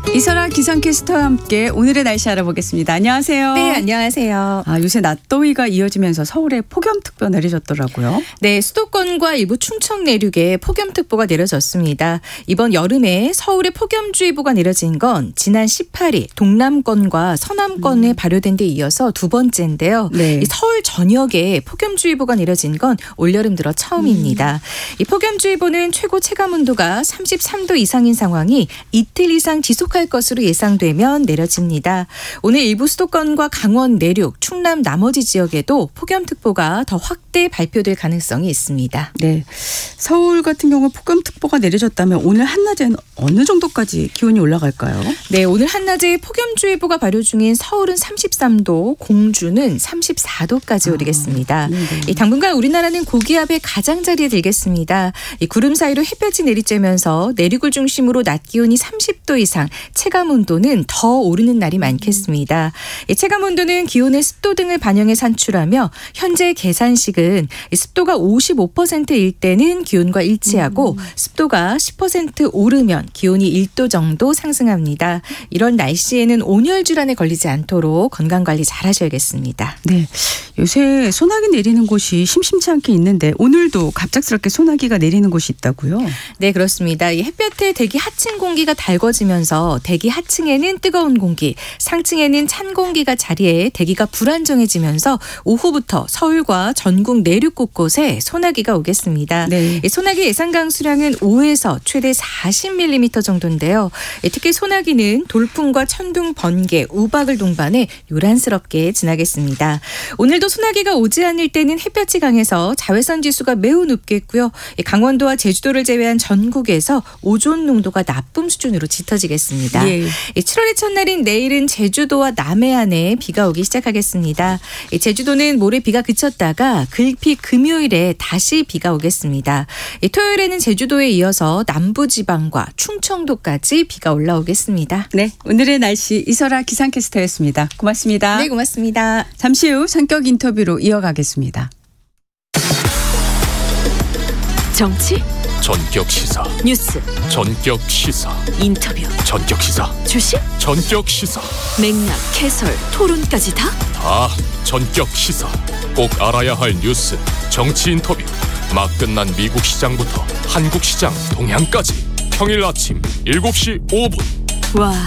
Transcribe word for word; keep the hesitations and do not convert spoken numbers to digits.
이설아 기상캐스터와 함께 오늘의 날씨 알아보겠습니다. 안녕하세요. 네, 안녕하세요. 아, 요새 낮더위가 이어지면서 서울에 폭염특보 내려졌더라고요. 네, 수도권과 일부 충청 내륙에 폭염특보가 내려졌습니다. 이번 여름에 서울에 폭염주의보가 내려진 건 지난 십팔 일 동남권과 서남권에 음. 발효된 데 이어서 두 번째인데요. 네. 이 서울 전역에 폭염주의보가 내려진 건 올여름 들어 처음입니다. 음. 이 폭염주의보는 최고 체감온도가 삼십삼 도 이상인 상황이 이틀 이상 지속할 것으로 예상되면 내려집니다. 오늘 일부 수도권과 강원 내륙, 충남 나머지 지역에도 폭염특보가 더 확대 발표될 가능성이 있습니다. 네, 서울 같은 경우 폭염특보가 내려졌다면 오늘 한낮에는 어느 정도까지 기온이 올라갈까요? 네, 오늘 한낮에 폭염주의보가 발효 중인 서울은 삼십삼 도, 공주는 삼십사 도까지 오르겠습니다. 아, 이 당분간 우리나라는 고기압의 가장자리에 들겠습니다. 이 구름 사이로 햇볕이 내리쬐면서 내륙을 중심으로 낮 기온이 삼십 도 이상, 체감온도는 더 오르는 날이 많겠습니다. 이 체감온도는 기온의 습도 등을 반영해 산출하며 현재 계산식은 습도가 오십오 퍼센트일 때는 기온과 일치하고 음. 습도가 십 퍼센트 오르면 기온이 일 도 정도 상승합니다. 이런 날씨에는 온열 질환에 걸리지 않도록 건강관리 잘 하셔야겠습니다. 네, 요새 소나기 내리는 곳이 심심치 않게 있는데 오늘도 갑작스럽게 소나기가 내리는 곳이 있다고요? 네, 그렇습니다. 이 햇볕에 대기 하층 공기가 달궈지면서 대기 하층에는 뜨거운 공기, 상층에는 찬 공기가 자리해 대기가 불안정해지면서 오후부터 서울과 전국 내륙 곳곳에 소나기가 오겠습니다. 네. 이 소나기 예상 강수량은 오에서 최대 사십 밀리미터 정도인데요. 특히 소나기는 돌풍과 천둥, 번개, 우박을 동반해 요란스럽게 지나겠습니다. 오늘도 소나기가 오지 않을 때는 햇볕이 강해서 자외선 지수가 매우 높겠고요. 강원도와 제주도를 제외한 전국에서 오존 농도가 나쁨 수준으로 짙어지겠습니다. 예. 칠월의 첫날인 내일은 제주도와 남해안에 비가 오기 시작하겠습니다. 제주도는 모레 비가 그쳤다가 글피 금요일에 다시 비가 오겠습니다. 토요일에는 제주도에 이어서 남부지방과 충청도까지 비가 올라오겠습니다. 네, 오늘의 날씨 이설아 기상캐스터였습니다. 고맙습니다. 네, 고맙습니다. 잠시 후 성격 인터뷰로 이어가겠습니다. 정치 전격 시사 뉴스 전격 시사 인터뷰 전격 시사 주식 전격 시사 맥락 해설 토론까지 다 다 전격 시사 꼭 알아야 할 뉴스 정치 인터뷰 막 끝난 미국 시장부터 한국 시장 동향까지 평일 아침 일곱 시 오 분 와